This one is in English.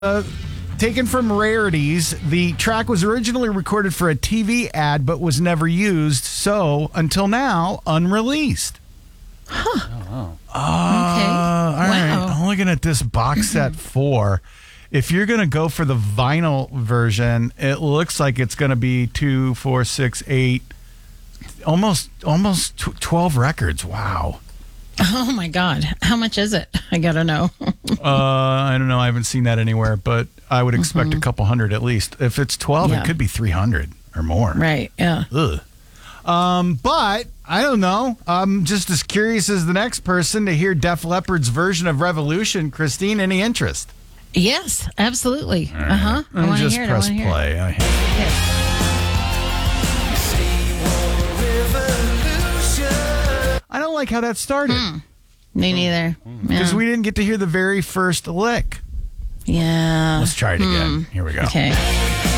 taken from Rarities. The track was originally recorded for a TV ad, but was never used. So, until now, unreleased. Okay. All right. I'm looking at this box set 4. If you're going to go for the vinyl version, it looks like it's going to be 2, 4, 6, 8, almost 12 records. Wow. Oh my God. How much is it? I got to know. I don't know. I haven't seen that anywhere, but I would expect a couple hundred at least. If it's 12, it could be 300 or more. Right. Yeah. Ugh. But I don't know. I'm just as curious as the next person to hear Def Leppard's version of Revolution. Christine, any interest? Yes, absolutely. Right. I want to hear it. Press play. I don't like how that started. Me neither. Because we didn't get to hear the very first lick. Yeah. Let's try it again. Here we go. Okay.